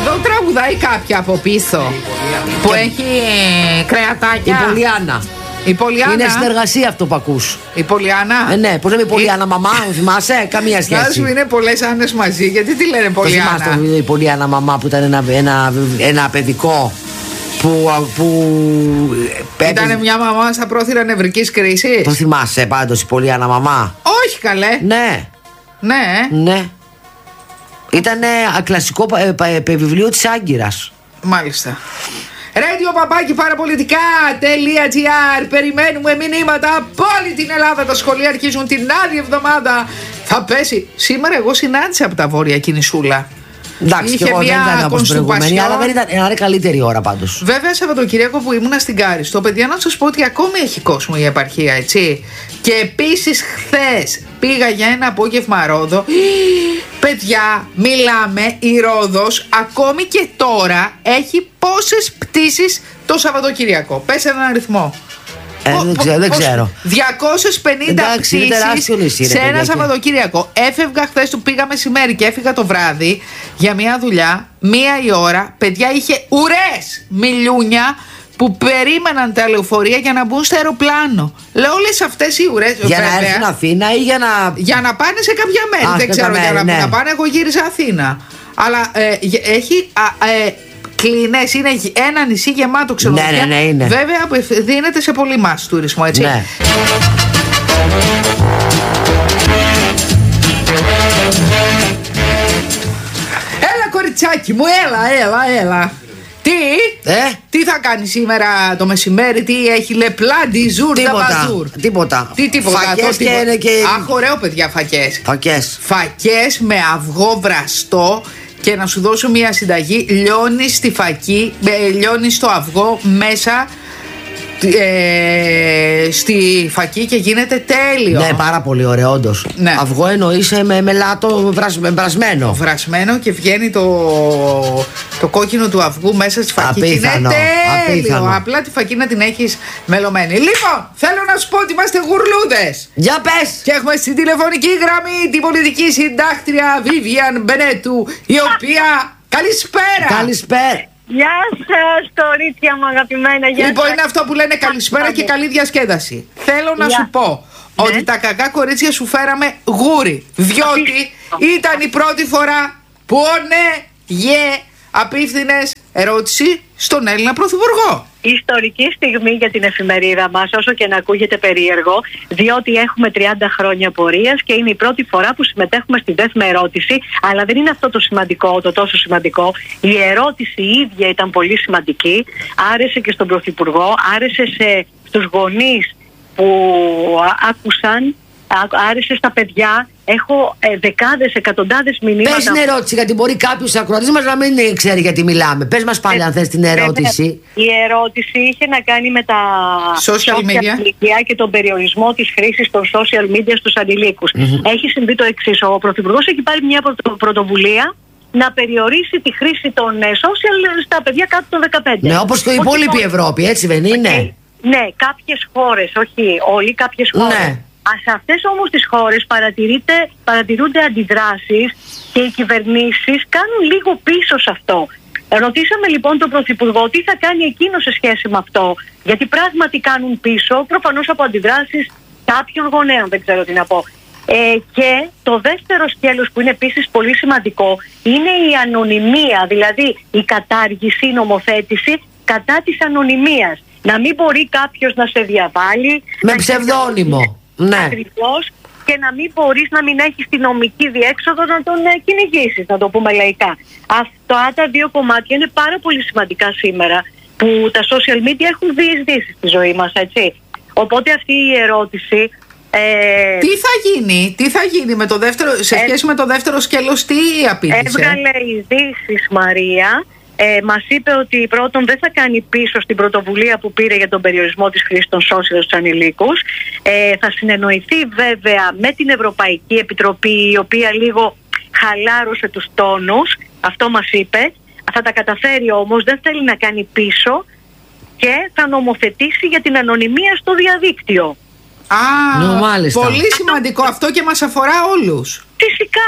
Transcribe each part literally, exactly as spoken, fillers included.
Εδώ τραγουδάει κάποια από πίσω που έχει κρεατάκια. Η Πολιάννα. Η Πολιάννα. Είναι συνεργασία αυτό που ακούς. Η Πολιάννα. Ε, ναι, πώς λέμε η Πολιάννα, η... μαμά, θυμάσαι, καμία σχέση. Να σου είναι πολλές Άννες μαζί, γιατί τι λένε Πολιάννα. Το θυμάσαι το, η Πολιάννα μαμά που ήταν ένα, ένα, ένα παιδικό που. που ήταν μια μαμά στα πρόθυρα νευρικής κρίσης. Το θυμάσαι πάντως η Πολιάννα μαμά. Όχι καλέ. Ναι. Ναι. Ναι. Ήταν κλασικό βιβλίο της Άγκυρας. Μάλιστα. Radio παπάκι παραπολιτικά.gr. Περιμένουμε μηνύματα από όλη την Ελλάδα. Τα σχολεία αρχίζουν την άλλη εβδομάδα. Θα πέσει. Σήμερα εγώ συνάντησα από τα βόρεια κινησούλα. Εντάξει, είχε και εγώ δεν ήταν όπως προηγούμενη, αλλά δεν ήταν, ήταν καλύτερη ώρα πάντως. Βέβαια, Σαββατοκύριακο που ήμουνα στην Κάριστο, παιδιά, να σας πω ότι ακόμη έχει κόσμο η επαρχία, έτσι. Και επίσης χθες πήγα για ένα απόγευμα Ρόδο. Παιδιά, μιλάμε, η Ρόδος ακόμη και τώρα έχει πόσες πτήσεις το Σαββατοκύριακο? Πες έναν αριθμό. Ε, δεν ξέρω, δεν ξέρω. διακόσιες πενήντα πτήσεις σε ένα Σαββατοκύριακο. Έφευγα χθες, του πήγα μεσημέρι και έφυγα το βράδυ για μια δουλειά. Μία η ώρα. Παιδιά, είχε ουρές μιλούνια που περίμεναν τα λεωφορεία για να μπουν στο αεροπλάνο. Λέω όλες αυτές οι ουρές. Για βέβαια, να έρθουν Αθήνα ή για να. Για να πάνε σε κάποια μέρη. Α, δεν ξέρω μέρη, για να, ναι. να πάνε. Εγώ γύρισα Αθήνα. Αλλά ε, έχει. Α, ε, κλινές, είναι ένα νησί γεμάτο ξενοδοχεία. Ναι, ναι, ναι, είναι. Βέβαια απευθύνεται σε πολύ μάς τουρισμό, έτσι. Ναι. Έλα κοριτσάκι μου, έλα, έλα, έλα. Τι, ε? τι θα κάνει σήμερα το μεσημέρι, τι έχει λεπλάντι, ζούρτα, μπαζούρ. Τίποτα. Τι τίποτα. Φακές το, και είναι και. Αχ, ωραίο παιδιά, φακές. Φακές. Φακές με αυγό βραστό. Και να σου δώσω μια συνταγή. Λιώνεις στη φακή, λιώνεις στο αυγό μέσα ε, στη φακή και γίνεται τέλειο. Ναι, πάρα πολύ ωραίο, όντως. Ναι. Αυγό εννοείς με μελάτο βρασ, βρασμένο. Βρασμένο και βγαίνει το, το κόκκινο του αυγού μέσα στη φακή. Απίθανο, και είναι τέλειο. απίθανο. Απλά τη φακή να την έχεις μελωμένη. Λοιπόν, θέλω να σου πω ότι είμαστε γουρλούδες. Για πες. Και έχουμε στην τηλεφωνική γραμμή την πολιτική συντάκτρια Βίβιαν Μπενέτου, η οποία. Καλησπέρα! Καλησπέρα! Γεια σας, κορίτσια μου αγαπημένα. Γεια λοιπόν, σας. είναι αυτό που λένε καλησπέρα και καλή διασκέδαση. Θέλω να Γεια. σου πω Ναι. ότι τα κακά κορίτσια σου φέραμε γούρι. Διότι ήταν η πρώτη φορά που ο ναι, γε, απίφθινες ερώτηση στον Έλληνα Πρωθυπουργό. Ιστορική στιγμή για την εφημερίδα μας, όσο και να ακούγεται περίεργο, διότι έχουμε τριάντα χρόνια πορείας και είναι η πρώτη φορά που συμμετέχουμε στη δέσμε ερώτηση. Αλλά δεν είναι αυτό το σημαντικό, το τόσο σημαντικό. Η ερώτηση η ίδια ήταν πολύ σημαντική. Άρεσε και στον Πρωθυπουργό, άρεσε σε, στους γονείς που άκουσαν, άρεσε στα παιδιά. Έχω ε, δεκάδες, εκατοντάδες μηνύματα. Πες την ερώτηση, γιατί μπορεί κάποιος ακροατής μας να μην ξέρει γιατί μιλάμε. Πες μας πάλι, ε, αν θες την ερώτηση. Ε, η ερώτηση είχε να κάνει με τα social media, media και τον περιορισμό της χρήσης των social media στους ανηλίκους. Mm-hmm. Έχει συμβεί το εξής. Ο Πρωθυπουργός έχει πάρει μια πρωτοβουλία να περιορίσει τη χρήση των social στα παιδιά κάτω των δεκαπέντε. Ναι, όπως και η υπόλοιπη Ευρώπη, έτσι δεν είναι? Okay. Ναι, κάποιες χώρες, όχι όλοι, κάποιες χώρες. Ναι. Σε αυτές όμως τις χώρες παρατηρούνται αντιδράσεις και οι κυβερνήσεις κάνουν λίγο πίσω σε αυτό. Ρωτήσαμε λοιπόν τον Πρωθυπουργό τι θα κάνει εκείνο σε σχέση με αυτό, γιατί πράγματι κάνουν πίσω, προφανώς από αντιδράσεις κάποιων γονέων, δεν ξέρω τι να πω. Ε, και το δεύτερο σκέλος που είναι επίσης πολύ σημαντικό είναι η ανωνυμία, δηλαδή η κατάργηση, η νομοθέτηση κατά της ανωνυμίας. Να μην μπορεί κάποιος να σε διαβάλει με ψευδόνυμο. Ναι. Ακριβώς, και να μην μπορείς να μην έχεις τη νομική διέξοδο να τον ε, κυνηγήσεις, να το πούμε λαϊκά. Αυτά τα δύο κομμάτια είναι πάρα πολύ σημαντικά σήμερα που τα social media έχουν διεισδύσει στη ζωή μας, έτσι. Οπότε αυτή η ερώτηση. Ε, τι θα γίνει, τι θα γίνει με το δεύτερο, σε σχέση ε, με το δεύτερο σκέλος, τι απήντησε? Έβγαλε ειδήσεις, Μαρία. Ε, μας είπε ότι πρώτον δεν θα κάνει πίσω στην πρωτοβουλία που πήρε για τον περιορισμό της χρήσης των social στους ανηλίκους. Ε, θα συνεννοηθεί βέβαια με την Ευρωπαϊκή Επιτροπή, η οποία λίγο χαλάρωσε τους τόνους. Αυτό μας είπε. Θα τα καταφέρει όμως, δεν θέλει να κάνει πίσω και θα νομοθετήσει για την ανωνυμία στο διαδίκτυο. Α, no, πολύ σημαντικό αυτό και μας αφορά όλους. Φυσικά.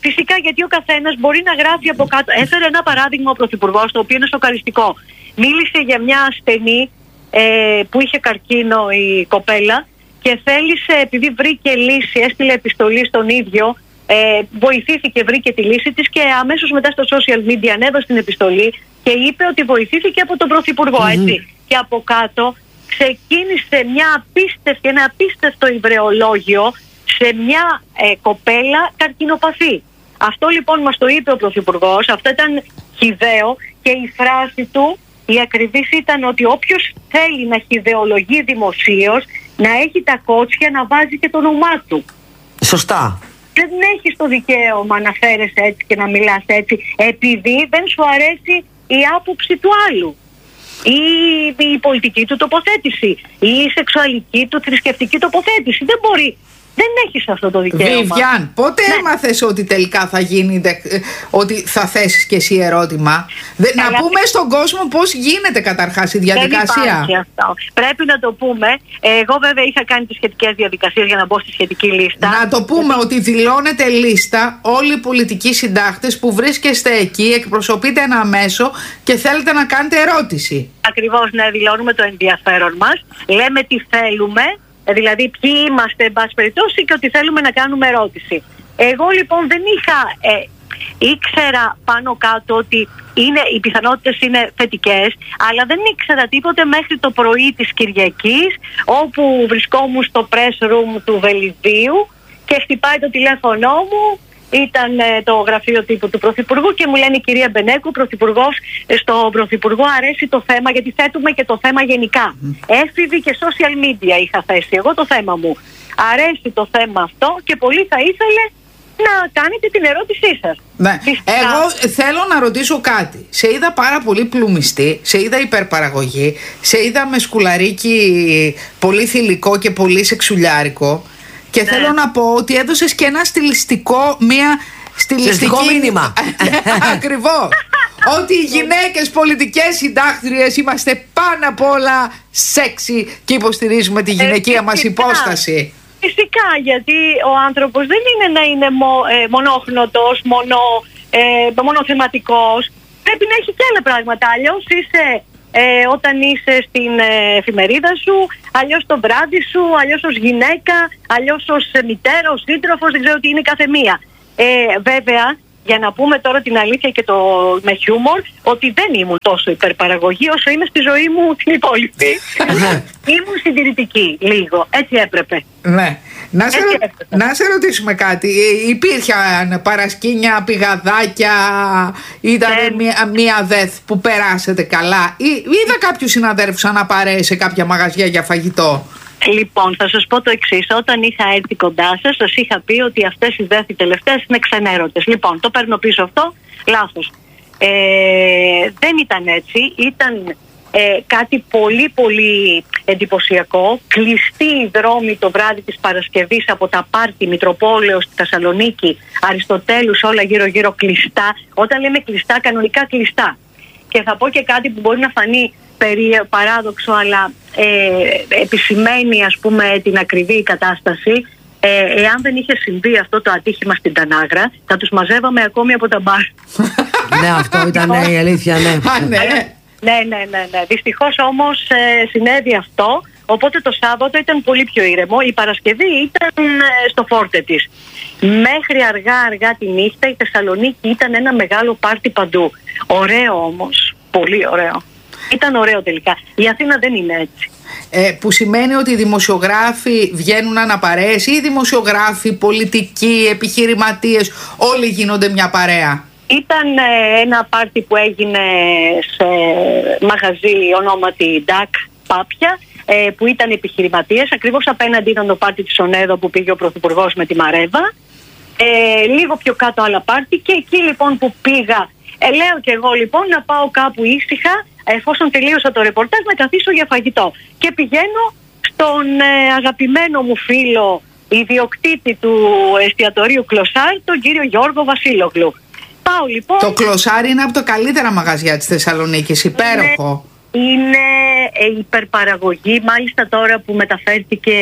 Φυσικά, γιατί ο καθένας μπορεί να γράφει από κάτω. Έφερε ένα παράδειγμα ο Πρωθυπουργός, το οποίο είναι σοκαριστικό. Μίλησε για μια ασθενή ε, που είχε καρκίνο η κοπέλα και θέλησε, επειδή βρήκε λύση, έστειλε επιστολή στον ίδιο, ε, βοηθήθηκε, βρήκε τη λύση της και αμέσως μετά στο social media ανέβασε την επιστολή και είπε ότι βοηθήθηκε από τον Πρωθυπουργό, mm-hmm. έτσι. Και από κάτω ξεκίνησε μια απίστευτη, ένα απίστευτο υβρεολόγιο σε μια ε, κοπέλα καρκινοπαθή. Αυτό λοιπόν μας το είπε ο Πρωθυπουργός, αυτό ήταν χυδαίο και η φράση του, η ακριβής ήταν ότι όποιος θέλει να χυδεολογεί δημοσίως, να έχει τα κότσια να βάζει και το όνομά του. Σωστά. Δεν έχεις το δικαίωμα να φέρεσαι έτσι και να μιλάς έτσι, επειδή δεν σου αρέσει η άποψη του άλλου. Ή η πολιτική του τοποθέτηση, ή η σεξουαλική του θρησκευτική τοποθέτηση. Δεν μπορεί. Δεν έχεις αυτό το δικαίωμα. Βιβιάν, πότε ναι. έμαθες ότι τελικά θα γίνει, ότι θα θέσεις και εσύ ερώτημα? Δε, να πούμε πει... στον κόσμο πώς γίνεται καταρχάς η διαδικασία. Δεν υπάρχει αυτό. Πρέπει να το πούμε. Εγώ βέβαια είχα κάνει τις σχετικές διαδικασίες για να μπω στη σχετική λίστα. Να το πούμε Γιατί... ότι δηλώνεται λίστα όλοι οι πολιτικοί συντάκτες που βρίσκεστε εκεί, εκπροσωπείτε ένα μέσο και θέλετε να κάνετε ερώτηση. Ακριβώς, ναι, δηλώνουμε το ενδιαφέρον μας. Λέμε τι θέλουμε. Δηλαδή ποιοι είμαστε εν πάση περιπτώσει και ότι θέλουμε να κάνουμε ερώτηση. Εγώ λοιπόν δεν είχα, ε, ήξερα πάνω κάτω ότι είναι, οι πιθανότητες είναι θετικές, αλλά δεν ήξερα τίποτε μέχρι το πρωί της Κυριακής, όπου βρισκόμουν στο press room του Βελιδίου και χτυπάει το τηλέφωνό μου. Ήταν ε, το γραφείο τύπου του Πρωθυπουργού και μου λένε η κυρία Μπενέκου, Πρωθυπουργός, ε, στον Πρωθυπουργό αρέσει το θέμα, γιατί θέτουμε και το θέμα γενικά. Mm. Έφηβη και social media είχα θέσει εγώ το θέμα μου. Αρέσει το θέμα αυτό και πολύ θα ήθελε να κάνετε την ερώτησή σας. Ναι. Φυσικά. Εγώ θέλω να ρωτήσω κάτι. Σε είδα πάρα πολύ πλουμιστή, σε είδα υπερπαραγωγή, σε είδα με σκουλαρίκι πολύ θηλυκό και πολύ σεξουλιάρικο. Και ναι. θέλω να πω ότι έδωσες και ένα στιλιστικό, μία στιλιστικό μήνυμα. Ακριβώς. Ότι οι γυναίκες πολιτικές συντάκτριες είμαστε πάνω απ' όλα σεξι και υποστηρίζουμε τη γυναικεία ε, μας υπόσταση. Φυσικά, γιατί ο άνθρωπος δεν είναι να είναι μο, ε, μονόχνοτος, μονο, ε, μονοθεματικός. Πρέπει να έχει και άλλα πράγματα. Αλλιώς είσαι... Ε, όταν είσαι στην ε, εφημερίδα σου, αλλιώς το βράδυ σου, αλλιώς ως γυναίκα, αλλιώς ως ε, μητέρα, ως σύντροφος, δεν ξέρω τι είναι κάθε μία. Ε, βέβαια, για να πούμε τώρα την αλήθεια και το με χιούμορ, ότι δεν ήμουν τόσο υπερπαραγωγή όσο είμαι στη ζωή μου την υπόλοιπη. Ήμουν συντηρητική λίγο, έτσι έπρεπε. Ναι. Να σε, ρω... να σε ρωτήσουμε κάτι. Υπήρχαν παρασκήνια, πηγαδάκια, ήταν ναι. μία, μία δεθ που περάσετε καλά? Ή, είδα κάποιους συναδέρφους αναπαρέες σε κάποια μαγαζιά για φαγητό? Λοιπόν, θα σας πω το εξής. Όταν είχα έρθει κοντά σας, σας είχα πει ότι αυτές οι δέθοι τελευταίες είναι ξενέρωτες. Λοιπόν, το παίρνω πίσω αυτό. Λάθος. Ε, δεν ήταν έτσι. Ήταν... Ε, κάτι πολύ πολύ εντυπωσιακό. Κλειστή η δρόμη το βράδυ της Παρασκευής από τα πάρτι Μητροπόλεως στη Θεσσαλονίκη, Αριστοτέλους, όλα γύρω γύρω κλειστά. Όταν λέμε κλειστά, κανονικά κλειστά. Και θα πω και κάτι που μπορεί να φανεί περί, παράδοξο, αλλά ε, επισημαίνει ας πούμε την ακριβή κατάσταση. Ε, εάν δεν είχε συμβεί αυτό το ατύχημα στην Τανάγρα, θα τους μαζεύαμε ακόμη από τα μπαρ. Ναι, αυτό ήταν η αλήθεια, ναι. Ναι, ναι, ναι, ναι. Δυστυχώς όμως ε, συνέβη αυτό, οπότε το Σάββατο ήταν πολύ πιο ήρεμο. Η Παρασκευή ήταν ε, στο φόρτε της. Μέχρι αργά αργά τη νύχτα η Θεσσαλονίκη ήταν ένα μεγάλο πάρτι παντού. Ωραίο όμως, πολύ ωραίο. Ήταν ωραίο τελικά. Η Αθήνα δεν είναι έτσι. Ε, που σημαίνει ότι οι δημοσιογράφοι βγαίνουν αναπαρέες ή οι δημοσιογράφοι, πολιτικοί, επιχειρηματίες, όλοι γίνονται μια παρέα? Ήταν ε, ένα πάρτι που έγινε σε μαγαζί ονόματι Ντακ Πάπια, ε, που ήταν επιχειρηματίες. Ακριβώς απέναντι ήταν το πάρτι της Ονέδο που πήγε ο Πρωθυπουργός με τη Μαρέβα. Ε, λίγο πιο κάτω άλλα πάρτι και εκεί λοιπόν που πήγα, ε, λέω και εγώ λοιπόν να πάω κάπου ήσυχα, εφόσον τελείωσα το ρεπορτάζ, να καθίσω για φαγητό. Και πηγαίνω στον ε, αγαπημένο μου φίλο, ιδιοκτήτη του εστιατορίου Κλωσάρ, τον κύριο Γιώργο Βασίλογλου. Πάω λοιπόν. Το Κλωσάρι είναι από τα καλύτερα μαγαζιά της Θεσσαλονίκης, υπέροχο. Είναι, είναι υπερπαραγωγή, μάλιστα τώρα που μεταφέρθηκε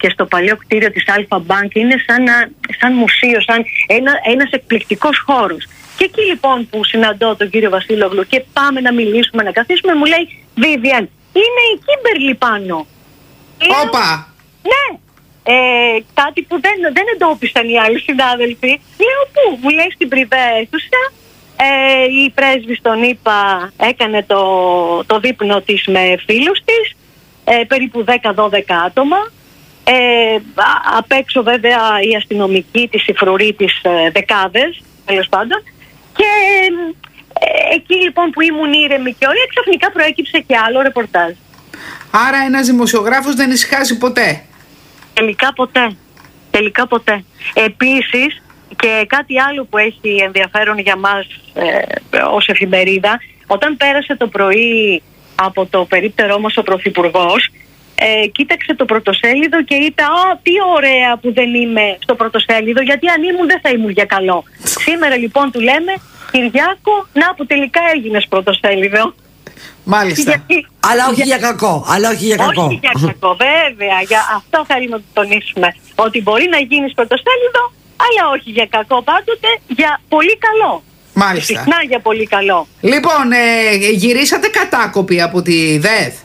και στο παλιό κτίριο της Alpha Bank είναι σαν, σαν μουσείο, σαν ένα, ένας εκπληκτικός χώρος. Και εκεί λοιπόν που συναντώ τον κύριο Βασίλογλου και πάμε να μιλήσουμε, να καθίσουμε, μου λέει Vivian, είναι η Κίμπερλι πάνω. Όπα! Ναι, ε, κάτι που δεν, δεν εντόπισαν οι άλλοι συνάδελφοι. Λέω πού, μου λέει στην πριβέ αίθουσα. Ε, η πρέσβης τον είπα έκανε το, το δείπνο της με φίλους της, ε, περίπου δέκα δώδεκα άτομα. Ε, απ' έξω βέβαια η αστυνομική της, η φρουρή της, ε, δεκάδες τέλος πάντων. Και ε, εκεί λοιπόν που ήμουν ήρεμη και ωραία, ξαφνικά προέκυψε και άλλο ρεπορτάζ. Άρα ένας δημοσιογράφος δεν ησυχάζει ποτέ. Τελικά ποτέ. Τελικά ποτέ. Επίσης, και κάτι άλλο που έχει ενδιαφέρον για μας ε, ως εφημερίδα, όταν πέρασε το πρωί από το περίπτερό μας ο Πρωθυπουργός, ε, κοίταξε το πρωτοσέλιδο και είπε «Α, τι ωραία που δεν είμαι στο πρωτοσέλιδο, γιατί αν ήμουν δεν θα ήμουν για καλό». Σήμερα λοιπόν του λέμε «Κυριάκο, να που τελικά έγινες πρωτοσέλιδο». Μάλιστα. Γιατί... Αλλά όχι για κακό. Αλλά όχι για κακό. Όχι για κακό, βέβαια. Για αυτό θέλουμε να το τονίσουμε. Ότι μπορεί να γίνεις πρωτοσέλιδο, αλλά όχι για κακό πάντοτε, για πολύ καλό. Μάλιστα. Συχνά για πολύ καλό. Λοιπόν, ε, γυρίσατε κατάκοποι από τη ΔΕΘ.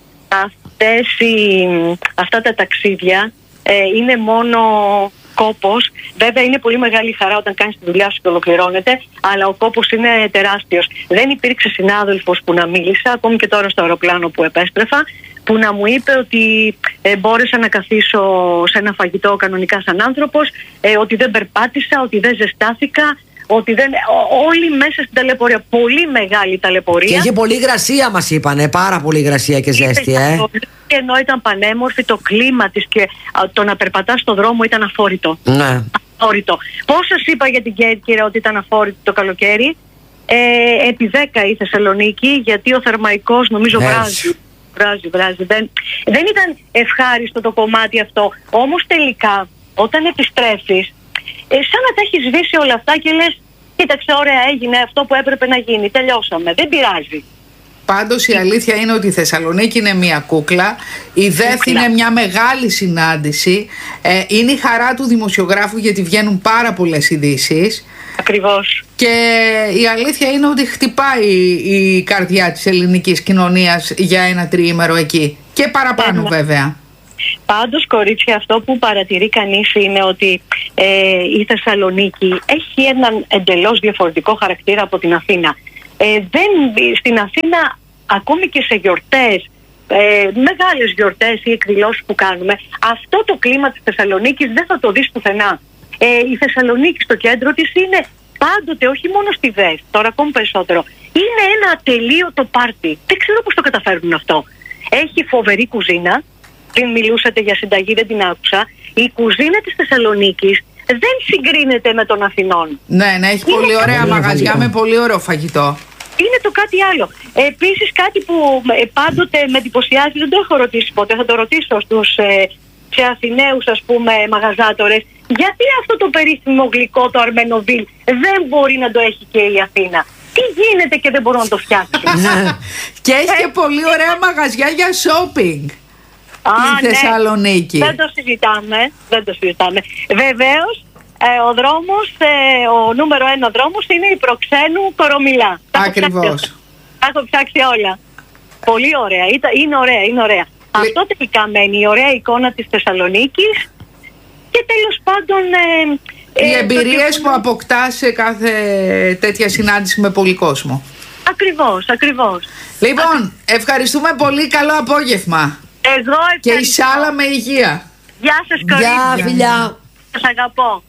Αυτές οι, αυτά τα ταξίδια ε, είναι μόνο κόπος. Βέβαια είναι πολύ μεγάλη χαρά όταν κάνεις τη δουλειά σου και ολοκληρώνεται, αλλά ο κόπος είναι τεράστιος. Δεν υπήρξε συνάδελφος που να μίλησα, ακόμη και τώρα στο αεροπλάνο που επέστρεφα, που να μου είπε ότι ε, μπόρεσα να καθίσω σε ένα φαγητό κανονικά σαν άνθρωπος, ε, ότι δεν περπάτησα, ότι δεν ζεστάθηκα, ότι δεν... Ό, όλοι μέσα στην ταλαιπωρία. Πολύ μεγάλη ταλαιπωρία. Και είχε πολύ υγρασία μας είπανε, πάρα πολύ υγρασία και ζέστη, ε. Και ενώ ήταν πανέμορφη, το κλίμα της και α, το να περπατάς στον δρόμο ήταν αφόρητο. Ναι. Αφόρητο. Πώς σας είπα για την Κέρκυρα ότι ήταν αφόρητο το καλοκαίρι? Ε, επί δέκα η Θεσσαλονίκη, γιατί ο θερμαϊκός νομίζω βράζει. Βράζει, βράζει. Δεν, δεν ήταν ευχάριστο το κομμάτι αυτό. Όμως τελικά, όταν επιστρέφεις, ε, σαν να τα έχεις σβήσει όλα αυτά και λες, κοίταξε, ωραία, έγινε αυτό που έπρεπε να γίνει. Τελειώσαμε. Δεν πειράζει. Πάντως η αλήθεια είναι ότι η Θεσσαλονίκη είναι μια κούκλα, η ΔΕΘ είναι μια μεγάλη συνάντηση, ε, είναι η χαρά του δημοσιογράφου γιατί βγαίνουν πάρα πολλές ειδήσεις. Ακριβώς. Και η αλήθεια είναι ότι χτυπάει η καρδιά της ελληνικής κοινωνίας για ένα τριήμερο εκεί. Και παραπάνω Έμα. βέβαια. Πάντως, κορίτσια, αυτό που παρατηρεί κανείς είναι ότι ε, η Θεσσαλονίκη έχει έναν εντελώς διαφορετικό χαρακτήρα από την Αθήνα. Ε, δεν, στην Αθήνα, ακόμη και σε γιορτές, ε, μεγάλες γιορτές ή εκδηλώσεις που κάνουμε, αυτό το κλίμα της Θεσσαλονίκης δεν θα το δεις πουθενά. Ε, η Θεσσαλονίκη στο κέντρο της είναι πάντοτε, όχι μόνο στη ΔΕΘ, τώρα ακόμη περισσότερο, είναι ένα ατελείωτο πάρτι. Δεν ξέρω πώς το καταφέρνουν αυτό. Έχει φοβερή κουζίνα. Πριν μιλούσατε για συνταγή, δεν την άκουσα. Η κουζίνα της Θεσσαλονίκης δεν συγκρίνεται με των Αθηνών. Ναι, ναι, έχει είναι πολύ ωραία μαγαζιά με πολύ ωραίο φαγητό. Είναι το κάτι άλλο. Επίσης κάτι που ε, πάντοτε με εντυπωσιάζει, δεν το έχω ρωτήσει ποτέ, θα το ρωτήσω στους ε, σε Αθηναίους, ας πούμε, μαγαζάτορες, γιατί αυτό το περίφημο γλυκό, το Αρμενοβίλ, δεν μπορεί να το έχει και η Αθήνα? Τι γίνεται και δεν μπορούν να το φτιάξουν? Και έχει και πολύ ωραία μαγαζιά για shopping. Α, η Θεσσαλονίκη. Ναι. Δεν το συζητάμε. Δεν το συζητάμε. Βεβαίως, ε, ο δρόμος, ε, ο νούμερο ένα δρόμος είναι η Προξένου Κορομιλά. Ακριβώς. Τα έχω ψάξει όλα. Πολύ ωραία. Είναι ωραία, είναι ωραία. Λε... Αυτό τελικά μένει, η ωραία εικόνα της Θεσσαλονίκης και τέλος πάντων... Ε, οι ε, εμπειρίες το... που αποκτάς σε κάθε τέτοια συνάντηση με πολύ κόσμο. Ακριβώς, ακριβώς. Λοιπόν, Α... ευχαριστούμε πολύ. Καλό απόγευμα. Εγώ και η Σάλα με υγεία. Γεια σας κορίτσια. Γεια φιλιά. Σας αγαπώ.